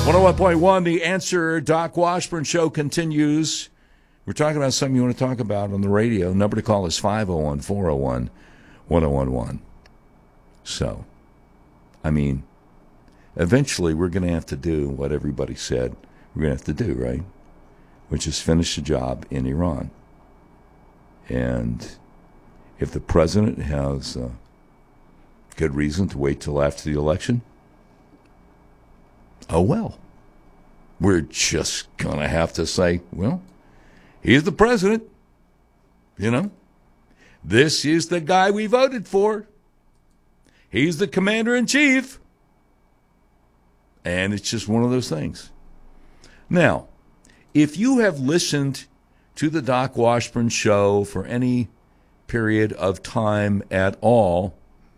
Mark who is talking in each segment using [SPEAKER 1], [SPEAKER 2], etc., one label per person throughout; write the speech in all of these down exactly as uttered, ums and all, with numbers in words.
[SPEAKER 1] one oh one point one, The Answer. Doc Washburn Show continues. We're talking about something you want to talk about on the radio. Number to call is five oh one, four oh one, one oh one one. So, I mean, eventually we're going to have to do what everybody said we're going to have to do, right? Which is finish the job in Iran. And if the president has uh, good reason to wait till after the election, oh well. We're just going to have to say, well, he's the president. You know, this is the guy we voted for. He's the commander-in-chief. And it's just one of those things. Now, if you have listened to the Doc Washburn Show for any period of time at all,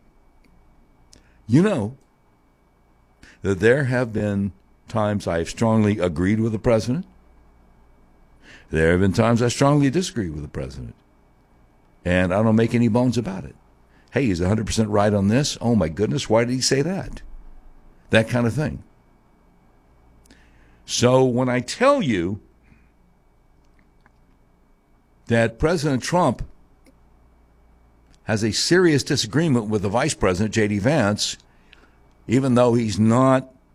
[SPEAKER 1] you know that there have been times I have strongly agreed with the president. There have been times I strongly disagree with the president. And I don't make any bones about it. Hey, he's one hundred percent right on this. Oh, my goodness, why did he say that? That kind of thing. So when I tell you that President Trump has a serious disagreement with the Vice President, J D. Vance, even though he's not